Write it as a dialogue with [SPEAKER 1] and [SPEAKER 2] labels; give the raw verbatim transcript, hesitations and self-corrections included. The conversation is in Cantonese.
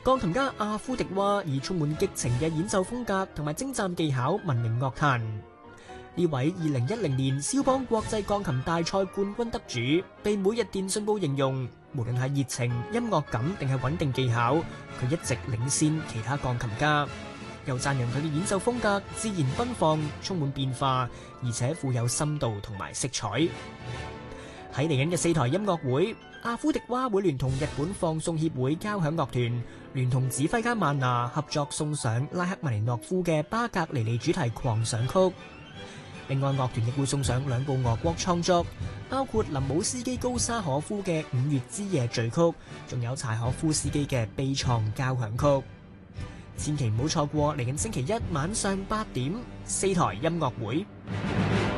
[SPEAKER 1] 鋼琴家阿夫迪娃以充滿激情嘅演奏風格同埋精湛技巧聞名樂壇。呢位二零一零年肖邦國際鋼琴大賽冠軍得主，被每日電訊報形容，無論係熱情、音樂感定係穩定技巧，佢一直領先其他鋼琴家。又讚揚佢嘅演奏風格自然奔放，充滿變化，而且富有深度同埋色彩。喺嚟緊嘅四台音樂會，阿夫迪娃會聯同日本放送協會交響樂團，聯同指揮家曼娜合作送上拉赫瑪尼諾夫嘅巴格尼尼主題狂想曲。另外，樂團亦會送上兩部俄國創作，包括林姆斯基高沙可夫嘅《五月之夜序曲》，仲有柴可夫斯基嘅《悲愴交響曲》。千祈唔好錯過嚟緊星期一晚上八點四台音樂會。